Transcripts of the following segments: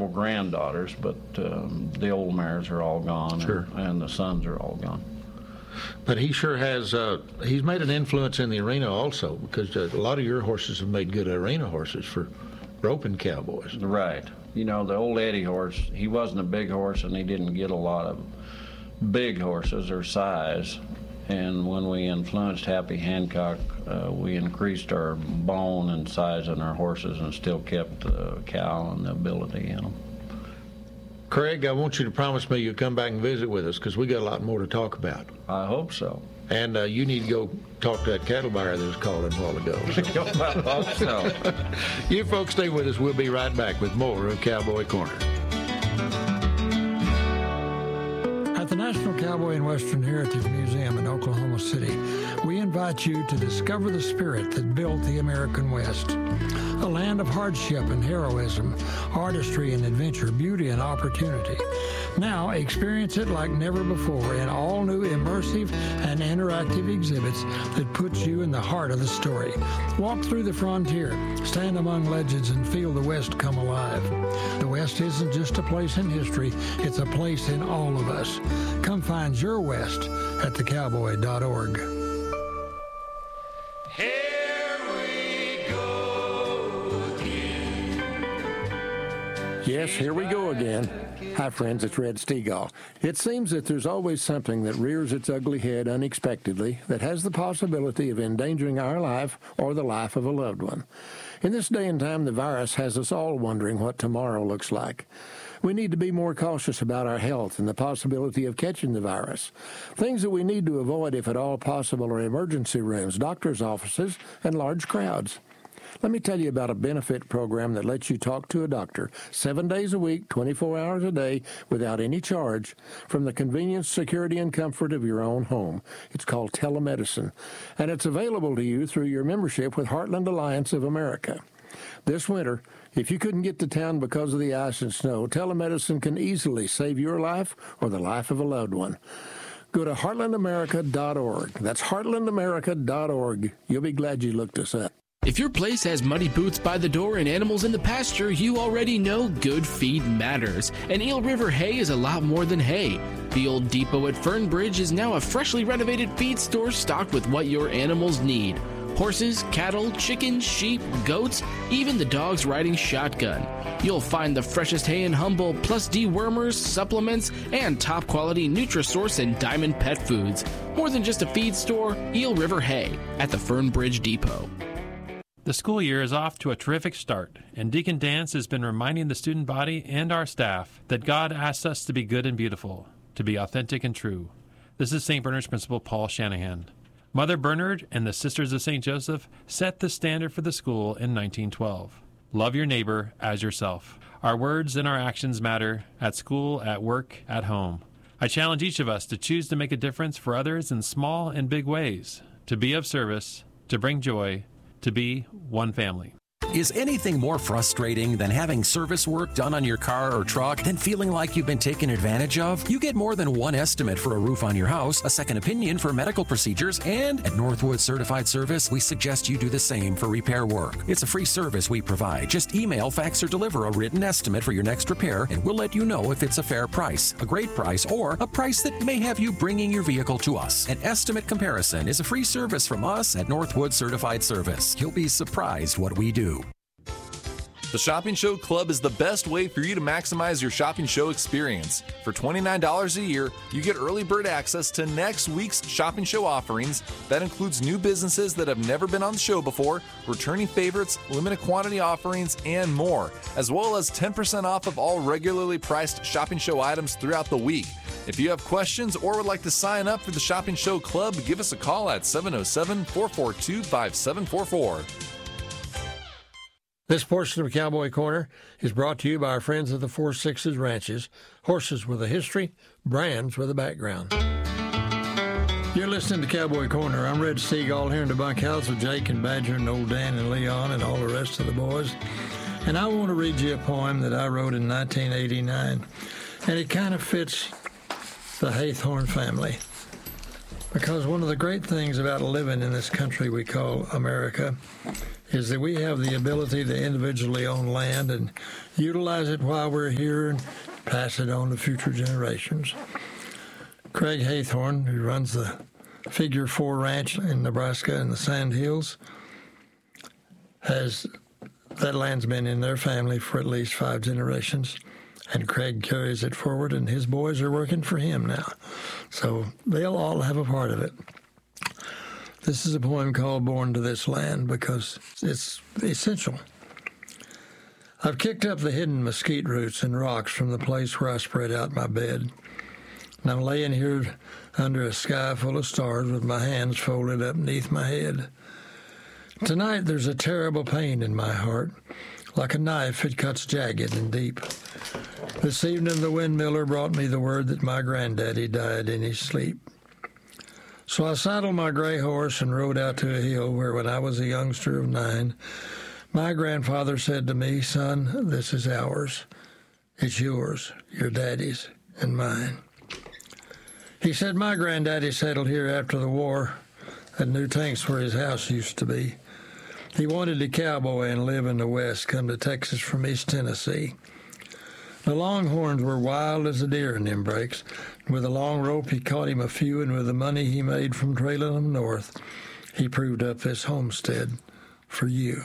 granddaughters, but the old mares are all gone, sure. and the sons are all gone. But he sure has, he's made an influence in the arena also, because a lot of your horses have made good arena horses for roping cowboys. Right. You know, the old Eddie horse, he wasn't a big horse, and he didn't get a lot of big horses or size. And when we influenced Happy Hancock, we increased our bone and size in our horses and still kept the cow and the ability in them. Craig, I want you to promise me you'll come back and visit with us, because we got a lot more to talk about. I hope so. And you need to go talk to that cattle buyer that was calling a while ago. I hope so. You folks stay with us. We'll be right back with more of Cowboy Corner. At the National Cowboy and Western Heritage Museum in Oklahoma City, we invite you to discover the spirit that built the American West. A land of hardship and heroism, artistry and adventure, beauty and opportunity. Now experience it like never before in all new immersive and interactive exhibits that put you in the heart of the story. Walk through the frontier, stand among legends, and feel the West come alive. The West isn't just a place in history, it's a place in all of us. Come find your West at thecowboy.org. Yes, here we go again. Hi, friends, it's Red Stegall. It seems that there's always something that rears its ugly head unexpectedly that has the possibility of endangering our life or the life of a loved one. In this day and time, the virus has us all wondering what tomorrow looks like. We need to be more cautious about our health and the possibility of catching the virus. Things that we need to avoid, if at all possible, are emergency rooms, doctors' offices, and large crowds. Let me tell you about a benefit program that lets you talk to a doctor 7 days a week, 24 hours a day, without any charge, from the convenience, security, and comfort of your own home. It's called telemedicine, and it's available to you through your membership with Heartland Alliance of America. This winter, if you couldn't get to town because of the ice and snow, telemedicine can easily save your life or the life of a loved one. Go to heartlandamerica.org. That's heartlandamerica.org. You'll be glad you looked us up. If your place has muddy boots by the door and animals in the pasture, you already know good feed matters. And Eel River Hay is a lot more than hay. The old depot at Fernbridge is now a freshly renovated feed store stocked with what your animals need. Horses, cattle, chickens, sheep, goats, even the dogs riding shotgun. You'll find the freshest hay in Humble, plus dewormers, supplements, and top-quality Nutrisource and Diamond pet foods. More than just a feed store, Eel River Hay at the Fernbridge Depot. The school year is off to a terrific start, and Deacon Dance has been reminding the student body and our staff that God asks us to be good and beautiful, to be authentic and true. This is St. Bernard's Principal Paul Shanahan. Mother Bernard and the Sisters of St. Joseph set the standard for the school in 1912. Love your neighbor as yourself. Our words and our actions matter at school, at work, at home. I challenge each of us to choose to make a difference for others in small and big ways, to be of service, to bring joy, to be one family. Is anything more frustrating than having service work done on your car or truck than feeling like you've been taken advantage of? You get more than one estimate for a roof on your house, a second opinion for medical procedures, and at Northwood Certified Service, we suggest you do the same for repair work. It's a free service we provide. Just email, fax, or deliver a written estimate for your next repair, and we'll let you know if it's a fair price, a great price, or a price that may have you bringing your vehicle to us. An estimate comparison is a free service from us at Northwood Certified Service. You'll be surprised what we do. The Shopping Show Club is the best way for you to maximize your shopping show experience. For $29 a year, you get early bird access to next week's shopping show offerings. That includes new businesses that have never been on the show before, returning favorites, limited quantity offerings, and more, as well as 10% off of all regularly priced shopping show items throughout the week. If you have questions or would like to sign up for the Shopping Show Club, give us a call at 707-442-5744. This portion of Cowboy Corner is brought to you by our friends at the Four Sixes Ranches, horses with a history, brands with a background. You're listening to Cowboy Corner. I'm Red Stegall here in the bunkhouse with Jake and Badger and old Dan and Leon and all the rest of the boys. And I want to read you a poem that I wrote in 1989, and it kind of fits the Haythorne family. Because one of the great things about living in this country we call America is that we have the ability to individually own land and utilize it while we're here and pass it on to future generations. Craig Haythorne, who runs the Figure 4 Ranch in Nebraska in the Sand Hills, that land's been in their family for at least 5 generations, and Craig carries it forward, and his boys are working for him now. So they'll all have a part of it. This is a poem called Born to This Land because it's essential. I've kicked up the hidden mesquite roots and rocks from the place where I spread out my bed. And I'm laying here under a sky full of stars with my hands folded up beneath my head. Tonight there's a terrible pain in my heart, like a knife it cuts jagged and deep. This evening the windmiller brought me the word that my granddaddy died in his sleep. So I saddled my gray horse and rode out to a hill where when I was a youngster of 9, my grandfather said to me, "Son, this is ours. It's yours, your daddy's, and mine." He said my granddaddy settled here after the war at New Tanks where his house used to be. He wanted to cowboy and live in the West, come to Texas from East Tennessee. The longhorns were wild as a deer in them breaks. With a long rope, he caught him a few, and with the money he made from trailing them north, he proved up this homestead for you.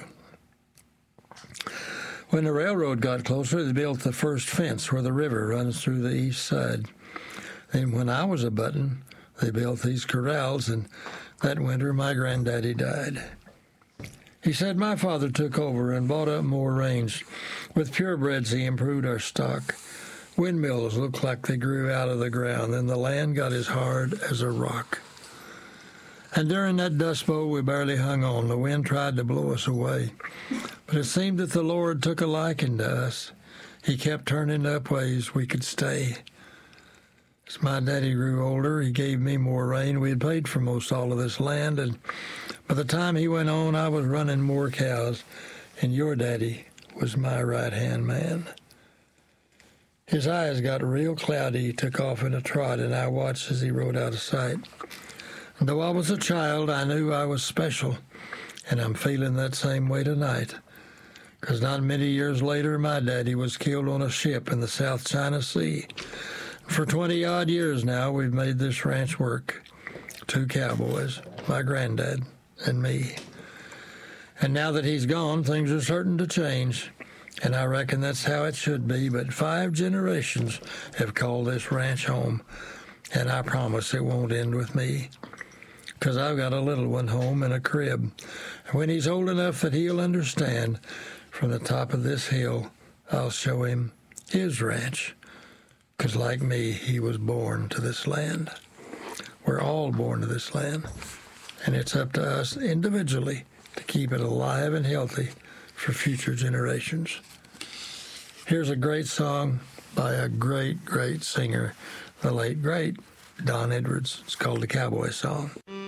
When the railroad got closer, they built the first fence where the river runs through the east side. And when I was a button, they built these corrals, and that winter my granddaddy died. He said my father took over and bought up more range. With purebreds, he improved our stock. Windmills looked like they grew out of the ground, and the land got as hard as a rock. And during that dust bowl, we barely hung on. The wind tried to blow us away. But it seemed that the Lord took a liking to us. He kept turning up ways we could stay. As my daddy grew older, he gave me more rain. We had paid for most all of this land, and by the time he went on, I was running more cows, and your daddy was my right-hand man. His eyes got real cloudy. He took off in a trot, and I watched as he rode out of sight. And though I was a child, I knew I was special, and I'm feeling that same way tonight. Because not many years later, my daddy was killed on a ship in the South China Sea. For 20-odd years now, we've made this ranch work. 2 cowboys, my granddad and me. And now that he's gone, things are certain to change. And I reckon that's how it should be. But 5 generations have called this ranch home. And I promise it won't end with me. Because I've got a little one home in a crib. And when he's old enough that he'll understand, from the top of this hill, I'll show him his ranch. Because like me, he was born to this land. We're all born to this land. And it's up to us individually to keep it alive and healthy for future generations. Here's a great song by a great, great singer, the late, great Don Edwards. It's called The Cowboy Song.